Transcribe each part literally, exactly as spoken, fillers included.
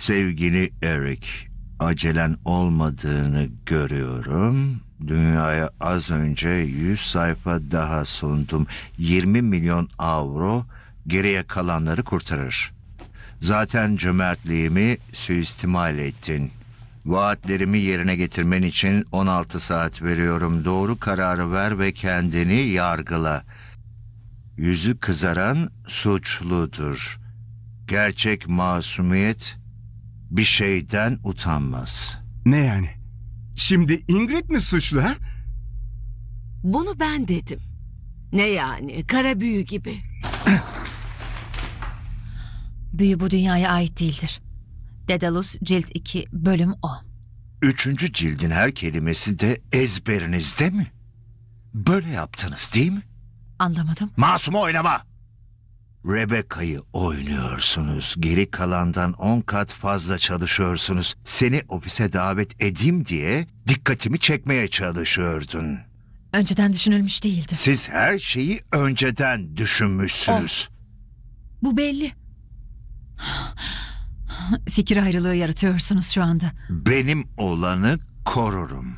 Sevgili Eric, acelen olmadığını görüyorum. Dünyaya az önce yüz sayfa daha sundum. yirmi milyon avro geriye kalanları kurtarır. Zaten cömertliğimi suistimal ettin. Vaatlerimi yerine getirmen için on altı saat veriyorum. Doğru kararı ver ve kendini yargıla. Yüzü kızaran suçludur. Gerçek masumiyet bir şeyden utanmaz. Ne yani? Şimdi Ingrid mi suçlu ha? Bunu ben dedim. Ne yani? Kara büyü gibi. Büyü bu dünyaya ait değildir. Daedalus cilt iki bölüm on. Üçüncü cildin her kelimesi de ezberinizde mi? Böyle yaptınız değil mi? Anlamadım. Masumu oynama! Rebecca'yı oynuyorsunuz. Geri kalandan on kat fazla çalışıyorsunuz. Seni ofise davet edeyim diye dikkatimi çekmeye çalışıyordun. Önceden düşünülmüş değildi. Siz her şeyi önceden düşünmüşsünüz. Bu belli. Fikir ayrılığı yaratıyorsunuz şu anda. Benim olanı korurum.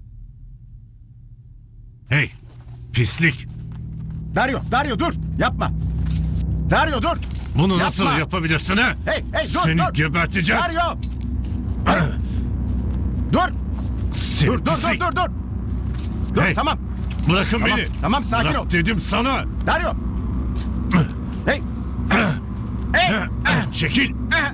Hey, pislik. Dario, Dario dur! Yapma! Dario dur! Bunu Yapma. nasıl yapabilirsin ha? Hey, hey dur, Seni dur! geberteceğim. Dario! Hey. Dur! Seni Dur, dur, pislik. dur, dur, dur! Dur, Hey. tamam. Bırakın Tamam, beni. tamam, sakin Bırak ol. dedim sana. Dario! Hey! Hey! Çekil.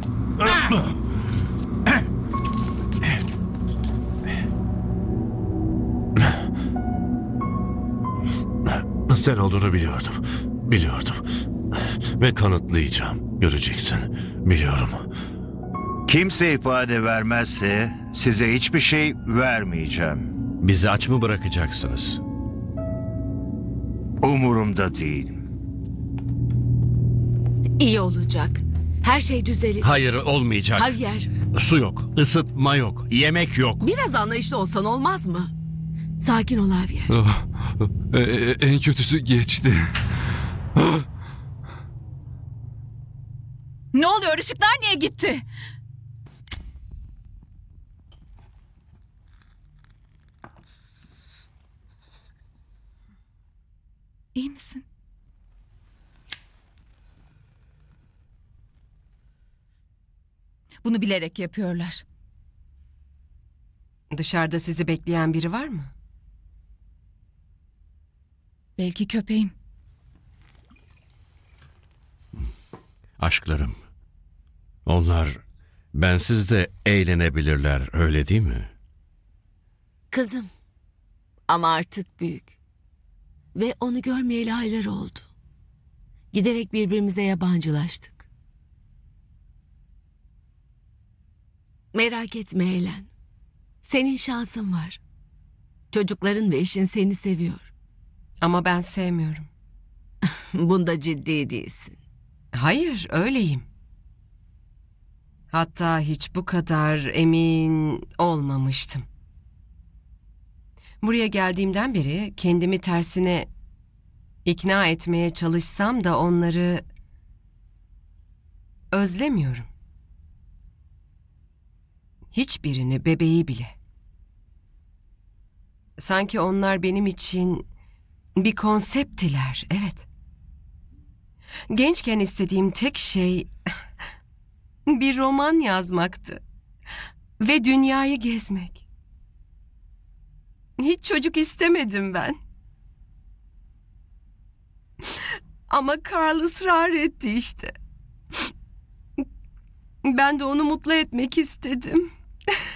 Sen olduğunu biliyordum. Biliyordum. Ve kanıtlayacağım. Göreceksin. Biliyorum. Kimse ifade vermezse size hiçbir şey vermeyeceğim. Bizi aç mı bırakacaksınız? Umurumda değil. İyi olacak. Her şey düzelecek. Hayır, olmayacak. Hayır. Su yok, ısıtma yok, yemek yok. Biraz anlayışlı olsan olmaz mı? Sakin ol Javier. Ah, e- e- en kötüsü geçti. Ne oluyor? Işıklar niye gitti? İyi misin? Bunu bilerek yapıyorlar. Dışarıda sizi bekleyen biri var mı? Belki köpeğim. Aşklarım. Onlar bensiz de eğlenebilirler, öyle değil mi? Kızım. Ama artık büyük. Ve onu görmeyeli aylar oldu. Giderek birbirimize yabancılaştık. Merak etme Elen. Senin şansın var. Çocukların ve eşin seni seviyor. Ama ben sevmiyorum. Bunda ciddi değilsin. Hayır, öyleyim. Hatta hiç bu kadar emin olmamıştım. Buraya geldiğimden beri kendimi tersine ikna etmeye çalışsam da onları özlemiyorum. Hiçbirini, bebeği bile. Sanki onlar benim için bir konsepttiler, evet. Gençken istediğim tek şey bir roman yazmaktı ve dünyayı gezmek. Hiç çocuk istemedim ben. Ama Carl ısrar etti işte. Ben de onu mutlu etmek istedim.